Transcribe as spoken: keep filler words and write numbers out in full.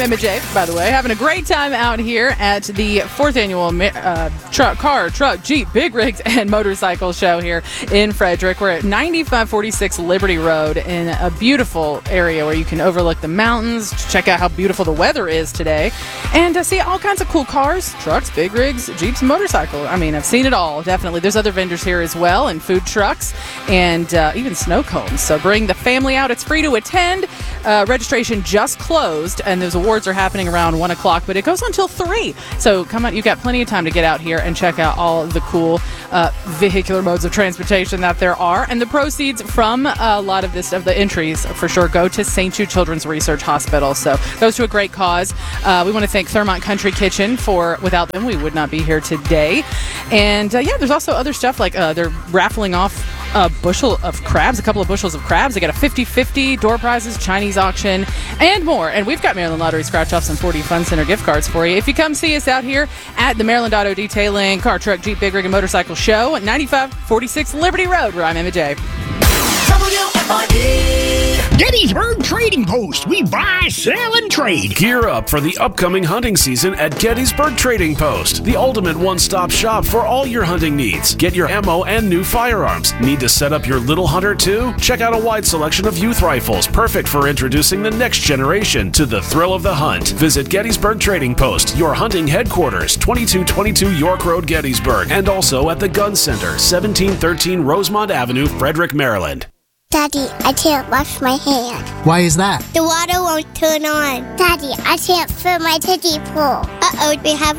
I'm Emma J, by the way, having a great time out here at the fourth annual uh, truck, car, truck, Jeep, Big Rigs, and Motorcycle Show here in Frederick. We're at ninety-five forty-six Liberty Road in a beautiful area where you can overlook the mountains, check out how beautiful the weather is today, and uh, see all kinds of cool cars, trucks, big rigs, Jeeps, and motorcycles. I mean, I've seen it all, definitely. There's other vendors here as well, and food trucks, and uh, even snow cones. So bring the family out. It's free to attend. Uh, registration just closed, and those awards are happening around one o'clock, but it goes until three. So come on, you've got plenty of time to get out here and check out all the cool uh, vehicular modes of transportation that there are. And the proceeds from a lot of this, of the entries for sure, go to Saint Jude Children's Research Hospital. So goes to a great cause. Uh, we want to thank Thurmont Country Kitchen for, without them, we would not be here today. And uh, yeah, there's also other stuff like uh, they're raffling off a bushel of crabs, a couple of bushels of crabs. They got a fifty-fifty, door prizes, Chinese auction, and more. And we've got Maryland Lottery scratch-offs and forty Fun Center gift cards for you. If you come see us out here at the Maryland Auto Detailing Car, Truck, Jeep, Big Rig, and Motorcycle Show at ninety-five forty-six Liberty Road, where I'm Emma J. W F R E. Gettysburg Trading Post. We buy, sell, and trade. Gear up for the upcoming hunting season at Gettysburg Trading Post, the ultimate one-stop shop for all your hunting needs. Get your ammo and new firearms. Need to set up your little hunter too? Check out a wide selection of youth rifles, perfect for introducing the next generation to the thrill of the hunt. Visit Gettysburg Trading Post, your hunting headquarters, twenty-two twenty-two York Road, Gettysburg, and also at the Gun Center, seventeen thirteen Rosemont Avenue, Frederick, Maryland. Daddy, I can't wash my hands. Why is that? The water won't turn on. Daddy, I can't fill my teddy pool. Uh-oh, we have